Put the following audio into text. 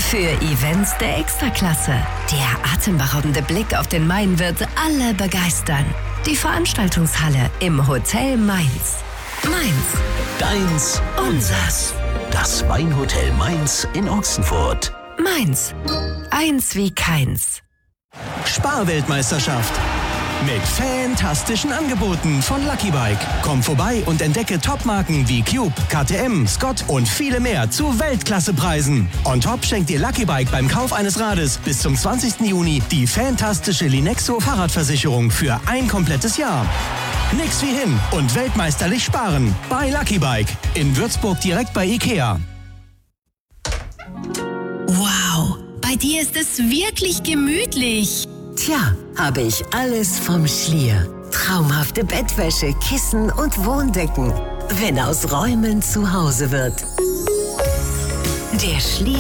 Für Events der Extraklasse. Der atemberaubende Blick auf den Main wird alle begeistern. Die Veranstaltungshalle im Hotel Mainz. Mainz. Deins, unsers. Das Weinhotel Mainz in Ochsenfurt. Mainz. Eins wie keins. Sparweltmeisterschaft. Mit fantastischen Angeboten von Lucky Bike. Komm vorbei und entdecke Topmarken wie Cube, KTM, Scott und viele mehr zu Weltklassepreisen. On top schenkt dir Lucky Bike beim Kauf eines Rades bis zum 20. Juni die fantastische Linexo Fahrradversicherung für ein komplettes Jahr. Nix wie hin und weltmeisterlich sparen bei Lucky Bike. In Würzburg direkt bei Ikea. Wow, bei dir ist es wirklich gemütlich. Tja, habe ich alles vom Schlier. Traumhafte Bettwäsche, Kissen und Wohndecken. Wenn aus Räumen zu Hause wird. Der Schlier